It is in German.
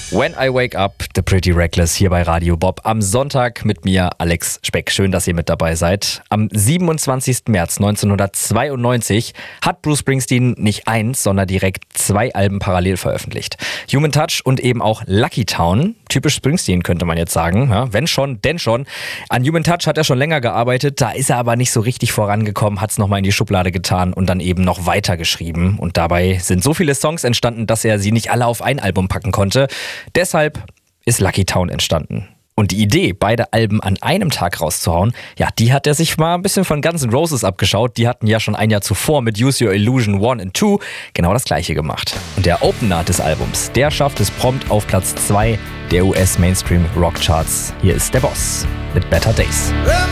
When I Wake Up, The Pretty Reckless hier bei Radio Bob. Am Sonntag mit mir, Alex Speck. Schön, dass ihr mit dabei seid. Am 27. März 1992 hat Bruce Springsteen nicht eins, sondern direkt 2 Alben parallel veröffentlicht. Human Touch und eben auch Lucky Town. Typisch Springsteen, könnte man jetzt sagen. Ja, wenn schon, denn schon. An Human Touch hat er schon länger gearbeitet, da ist er aber nicht so richtig vorangekommen, hat es nochmal in die Schublade getan und dann eben noch weiter geschrieben. Und dabei sind so viele Songs entstanden, dass er sie nicht alle auf ein Album packen konnte. Deshalb ist Lucky Town entstanden. Und die Idee, beide Alben an einem Tag rauszuhauen, ja, die hat er sich mal ein bisschen von Guns N' Roses abgeschaut. Die hatten ja schon ein Jahr zuvor mit Use Your Illusion 1 und 2 genau das gleiche gemacht. Und der Opener des Albums, der schafft es prompt auf Platz 2 der US-Mainstream-Rock-Charts. Hier ist der Boss mit Better Days.